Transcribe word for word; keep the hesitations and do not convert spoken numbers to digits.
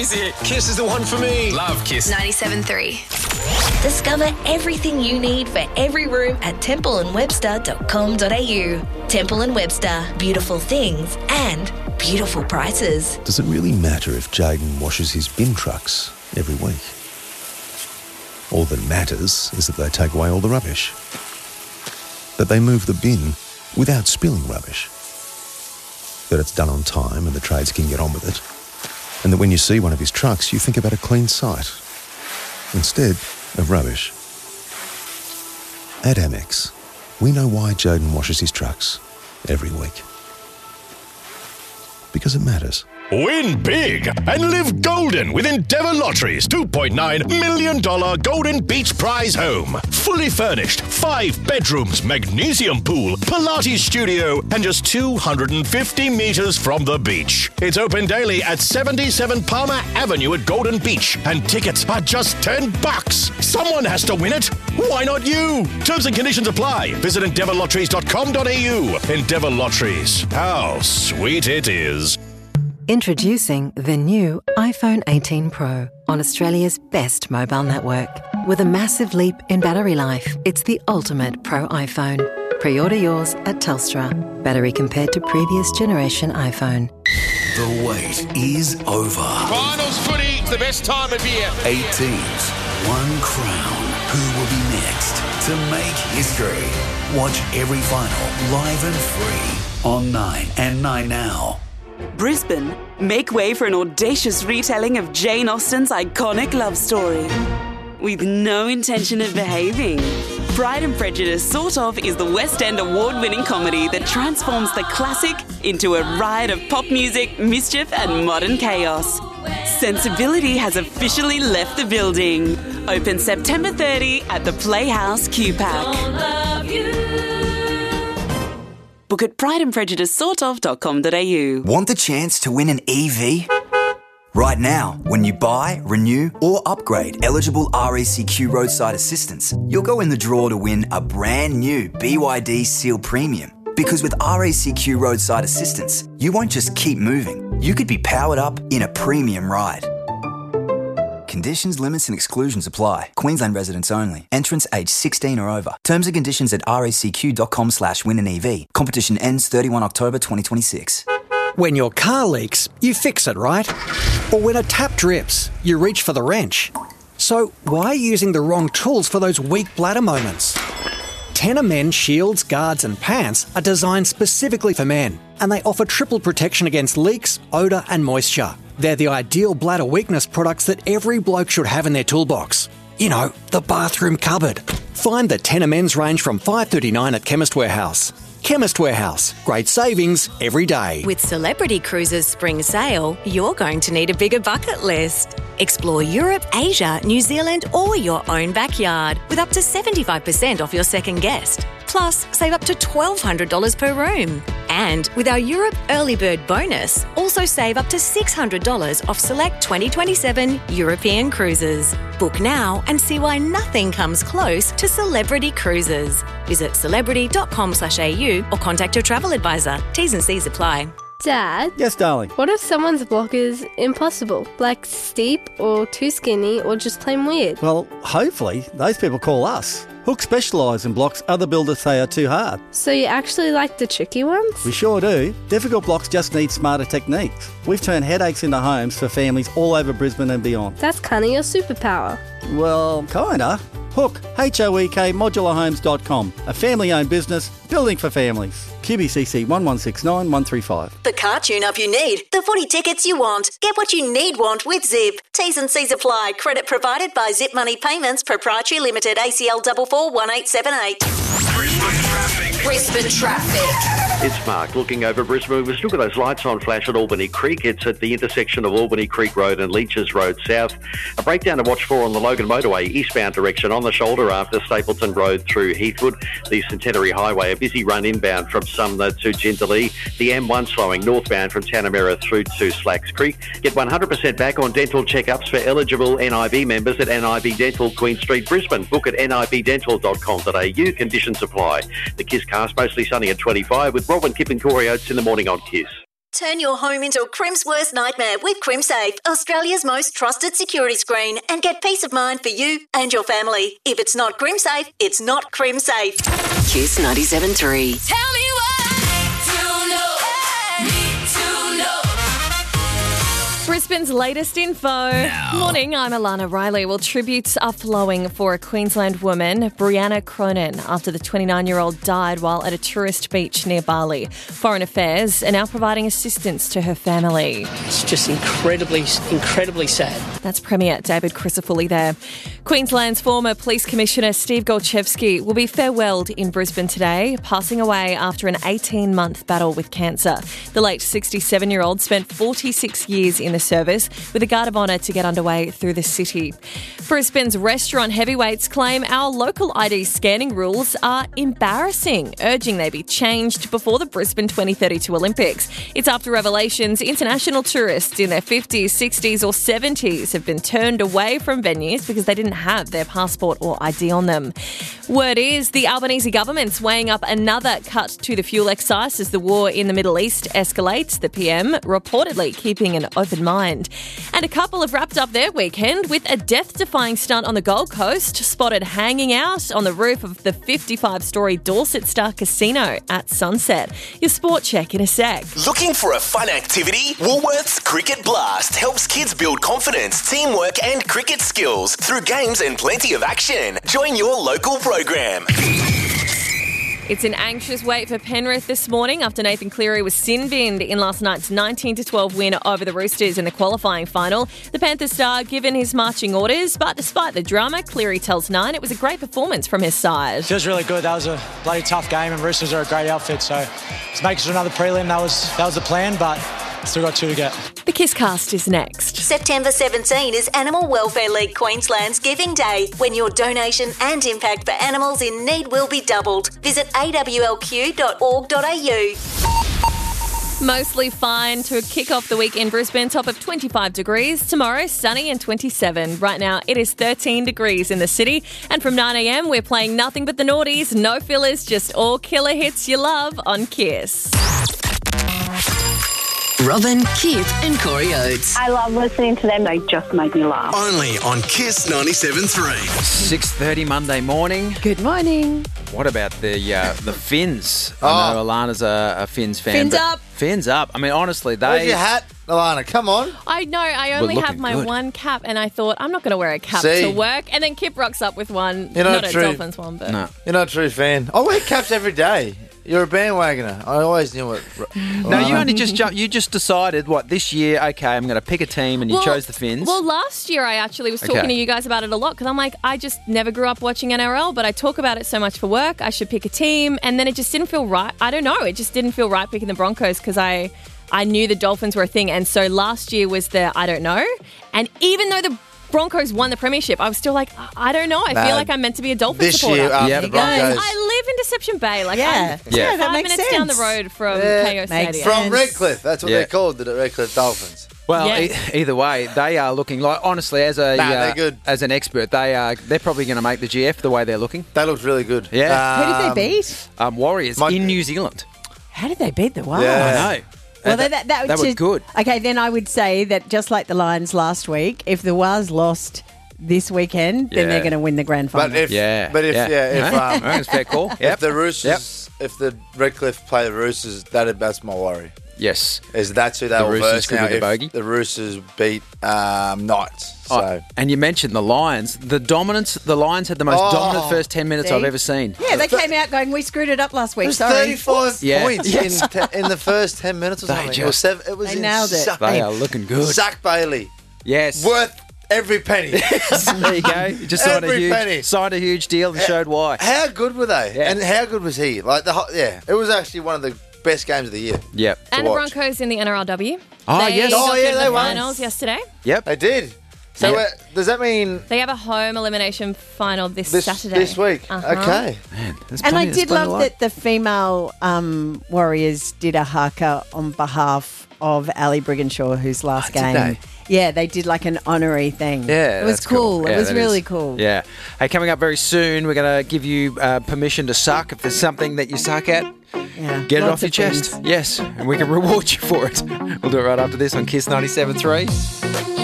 Kiss is the one for me. Love Kiss. ninety-seven point three. Discover everything you need for every room at temple and webster dot com dot a u. Temple and Webster. Beautiful things and beautiful prices. Does it really matter if Jaden washes his bin trucks every week? All that matters is that they take away all the rubbish. That they move the bin without spilling rubbish. That it's done on time and the trades can get on with it. And that when you see one of his trucks, you think about a clean site instead of rubbish. At Amex, we know why Jaden washes his trucks every week. Because it matters. Win big and live golden with Endeavour Lottery's two point nine million dollars Golden Beach Prize home. Fully furnished, five bedrooms, magnesium pool, Pilates studio, and just two hundred fifty metres from the beach. It's open daily at seventy-seven Palmer Avenue at Golden Beach, and tickets are just ten bucks. Someone has to win it. Why not you? Terms and conditions apply. Visit endeavour lotteries dot com dot a u. Endeavour Lotteries. How sweet it is. Introducing the new iPhone eighteen Pro on Australia's best mobile network. With a massive leap in battery life, it's the ultimate Pro iPhone. Pre-order yours at Telstra. Battery compared to previous generation iPhone. The wait is over. Finals footy, it's the best time of year. Eight teams, one crown. Who will be next to make history? Watch every final live and free on Nine and Nine Now. Brisbane, make way for an audacious retelling of Jane Austen's iconic love story. With no intention of behaving. Pride and Prejudice Sort Of is the West End award-winning comedy that transforms the classic into a riot of pop music, mischief and modern chaos. Sensibility has officially left the building. Open September thirtieth at the Playhouse Q PAC. Book at pride and prejudice sort of dot com dot a u. Want the chance to win an E V? Right now, when you buy, renew or upgrade eligible R A C Q roadside assistance, you'll go in the draw to win a brand new B Y D Seal Premium. Because with R A C Q roadside assistance, you won't just keep moving, you could be powered up in a premium ride. Conditions, limits and exclusions apply. Queensland residents only. Entrants aged sixteen or over. Terms and conditions at racq.com slash win an EV. Competition ends thirty-first October twenty twenty-six. When your car leaks, you fix it, right? Or when a tap drips, you reach for the wrench. So why are you using the wrong tools for those weak bladder moments? Tenor Men shields, guards and pants are designed specifically for men, and they offer triple protection against leaks, odour and moisture. They're the ideal bladder weakness products that every bloke should have in their toolbox. You know, the bathroom cupboard. Find the Tenor Men's range from five dollars thirty-nine at Chemist Warehouse. Chemist Warehouse. Great savings every day. With Celebrity Cruises Spring Sale, you're going to need a bigger bucket list. Explore Europe, Asia, New Zealand or your own backyard with up to seventy-five percent off your second guest. Plus, save up to twelve hundred dollars per room. And with our Europe Early Bird bonus, also save up to six hundred dollars off select twenty twenty-seven European cruises. Book now and see why nothing comes close to Celebrity Cruises. Visit celebrity.com slash au or contact your travel advisor. T's and C's apply. Dad? Yes, darling? What if someone's block is impossible, like steep or too skinny or just plain weird? Well, hopefully those people call us. Hook specialise in blocks other builders say are too hard. So you actually like the tricky ones? We sure do. Difficult blocks just need smarter techniques. We've turned headaches into homes for families all over Brisbane and beyond. That's kind of your superpower. Well, kinda. Hook, H O E K, modular homes dot com. A family-owned business, building for families. Q B C C one one six nine one three five. The car tune-up you need. The footy tickets you want. Get what you need want with Zip. T's and C's apply. Credit provided by Zip Money Payments, Proprietary Limited, A C L four four one eight seven eight. Brisbane traffic. Brisbane traffic. It's Mark looking over Brisbane. We've still got those lights on flash at Albany Creek. It's at the intersection of Albany Creek Road and Leeches Road South. A breakdown to watch for on the Logan Motorway, eastbound direction on the shoulder after Stapleton Road through Heathwood. The Centenary Highway, a busy run inbound from Sumner to Jindalee. The M one slowing northbound from Tanamera through to Slacks Creek. Get one hundred percent back on dental checkups for eligible N I B members at N I B Dental, Queen Street, Brisbane. Book at N I B dental dot com dot a u. Conditions apply. The Kiss cast mostly sunny at twenty-five with Robin, Kip and Corey Oates in the morning on Kiss. Turn your home into a Crim's worst nightmare with CrimSafe, Australia's most trusted security screen, and get peace of mind for you and your family. If it's not CrimSafe, it's not CrimSafe. Kiss ninety-seven point three. Tell me what to know. Need to know. Brisbane's latest info. Now. Morning, I'm Alana Riley. Well, tributes are flowing for a Queensland woman, Brianna Cronin, after the twenty-nine-year-old died while at a tourist beach near Bali. Foreign Affairs are now providing assistance to her family. It's just incredibly, incredibly sad. That's Premier David Crisafulli there. Queensland's former Police Commissioner Steve Golchevsky will be farewelled in Brisbane today, passing away after an eighteen-month battle with cancer. The late sixty-seven-year-old spent forty-six years in the service with a guard of honour to get underway through the city. Brisbane's restaurant heavyweights claim our local I D scanning rules are embarrassing, urging they be changed before the Brisbane twenty thirty-two Olympics. It's after revelations international tourists in their fifties, sixties or seventies have been turned away from venues because they didn't have their passport or I D on them. Word is the Albanese government's weighing up another cut to the fuel excise as the war in the Middle East escalates, the P M reportedly keeping an open mind. And a couple have wrapped up their weekend with a death-defying stunt on the Gold Coast, spotted hanging out on the roof of the fifty-five-storey Dorset Star Casino at sunset. Your sport check in a sec. Looking for a fun activity? Woolworths Cricket Blast helps kids build confidence, teamwork and cricket skills through games and plenty of action. Join your local program. It's an anxious wait for Penrith this morning after Nathan Cleary was sin-binned in last night's nineteen to twelve win over the Roosters in the qualifying final. The Panthers star given his marching orders, but despite the drama, Cleary tells Nine it was a great performance from his side. Feels really good. That was a bloody tough game, and Roosters are a great outfit, so to make it to another prelim, that was that was the plan, but still got two to get. The Kisscast is next. September seventeenth is Animal Welfare League Queensland's Giving Day, when your donation and impact for animals in need will be doubled. Visit a w l q dot org dot a u. Mostly fine to kick off the week in Brisbane, top of twenty-five degrees. Tomorrow, sunny and twenty-seven. Right now, it is thirteen degrees in the city. And from nine a m, we're playing nothing but the noughties. No fillers, just all killer hits you love on Kiss. Robin, Kip and Corey Oates. I love listening to them. They just make me laugh. Only on Kiss ninety-seven point three. six thirty Monday morning. Good morning. What about the uh, the Finns? Oh. I know Alana's a, a Finns fan. Fins but up. Fins up. I mean, honestly, they... Where's your hat, Alana? Come on. I know. I only We're have my looking good. one cap, and I thought, I'm not going to wear a cap See? to work. And then Kip rocks up with one. You're not not a true. Dolphins one, but... No. You're not a true fan. I wear caps every day. You're a bandwagoner. I always knew it. No, you only just jumped, you just decided, what, this year, okay, I'm going to pick a team, and you Well- chose the Finns. Well, last year I actually was talking Okay. to you guys about it a lot because I'm like, I just never grew up watching N R L, but I talk about it so much for work. I should pick a team, and then it just didn't feel right. I don't know. It just didn't feel right picking the Broncos because I, I knew the Dolphins were a thing, and so last year was the I don't know. And even though the Broncos won the premiership, I was still like, I I don't know. I No. feel like I'm meant to be a Dolphins This supporter. year, after Yeah. the You guys- Broncos. I live in Deception Bay. Like, Yeah. I'm Yeah, five that makes minutes down the sense. road from Yeah. K O Makes Stadium. From sense. Redcliffe. That's what Yeah. they're called, the Redcliffe Dolphins. Well, Yes. e- either way, they are looking like, honestly, as a Nah, uh, they're good. as an expert, they are they're probably going to make the G F the way they're looking. They looked really good. Yeah. Who did Um, they beat? Um, Warriors My- in New Zealand. How did they beat the Wild? Yeah. I know. Well, Uh, that, that, that, they were just- good. Okay, then I would say that just like the Lions last week, if the Waz lost this weekend, then Yeah. they're going to win the grand final. But if, Yeah. but if, yeah, if, No? um, I reckon it's a fair call. if Yep. the Roosters, if the Redcliffe play the Roosters, that that's my worry. Yes. Is that's who they The will Roosters verse could now be the if bogey. the Roosters beat um, Knights. So Oh, and you mentioned the Lions. The dominance, the Lions had the most Oh. dominant first ten minutes See? I've ever seen. yeah, they came out going, we screwed it up last week. it was Sorry. thirty-five Yeah. points Yes. in, te- in the first ten minutes or They something. It was, just- seven, it was They nailed it. insane. They are looking good. Zach Bailey, Yes. worth every penny. There you go. You just signed a, Every huge, penny. signed a huge deal and showed why. How good were they? Yeah. And how good was he? Like the ho- yeah, it was actually one of the best games of the year. Yep. And the watch. Broncos in the N R L W. Oh, they yes. got Oh, through yeah, the they won. finals yesterday. Yep. They did. So Yeah. uh, does that mean They have a home elimination final this, this Saturday. this week? Uh-huh. Okay. Man, there's And plenty- I there's did plenty love to like. that the female um, Warriors did a haka on behalf of Ali Brigginshaw, whose last Oh, did game. Yeah, they did like an honorary thing. Yeah, it was that's cool. Yeah, It was that really is. cool. Yeah. Hey, coming up very soon, we're going to give you uh, permission to suck if there's something that you suck at. Yeah, Get it lots off your of chest. things. Yes, and we can reward you for it. We'll do it right after this on Kiss ninety-seven point three.